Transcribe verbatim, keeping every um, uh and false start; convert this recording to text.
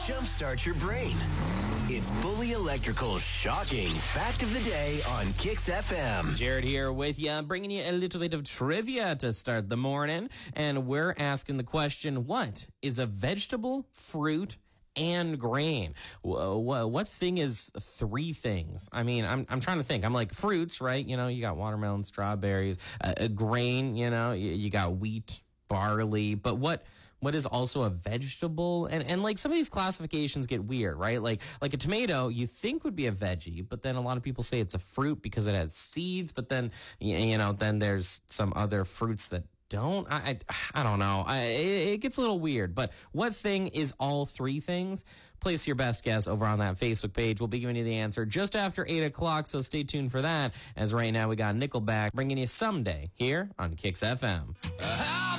Jumpstart your brain. It's Bully Electrical's shocking fact of the day on Kix F M. Jared here with you, bringing you a little bit of trivia to start the morning. And we're asking the question, what is a vegetable, fruit, and grain? What thing is three things? I mean, I'm I'm trying to think. I'm like, fruits, right? You know, you got watermelon, strawberries, uh, a grain, you know, you, you got wheat, barley. But what what is also a vegetable? And and like some of these classifications get weird, right? Like like a tomato you think would be a veggie, but then a lot of people say it's a fruit because it has seeds. But then you know, then there's some other fruits that don't. I I, I don't know. I, it, it gets a little weird. But what thing is all three things? Place your best guess over on that Facebook page. We'll be giving you the answer just after eight o'clock, so stay tuned for that. As right now we got Nickelback bringing you Someday here on Kix F M. Uh-huh.